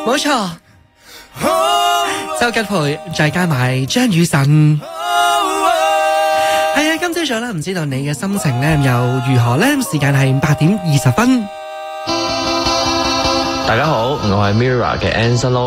冇錯，周吉培再加埋張雨晨。係啊，今朝早咧，唔知道你嘅心情咧又如何咧？時間係8:20。 大家好，我係 Mirror 嘅 Anson Lo。